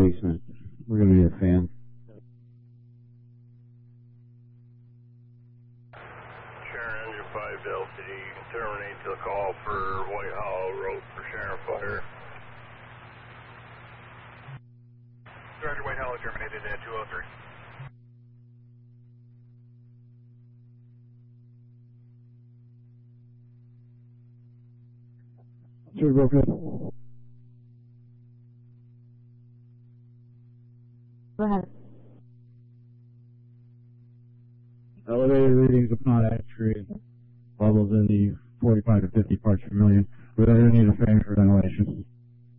basement. We're going to need a fan. Sharon, Engine 5 to LCD, you can terminate the call for White Hollow Road for Sharon Fire. Roger, White Hollow terminated at 203. Sure, go ahead. Go ahead. Elevator readings of not accurate levels in the 45 to 50 parts per million. We don't need a fan for ventilation.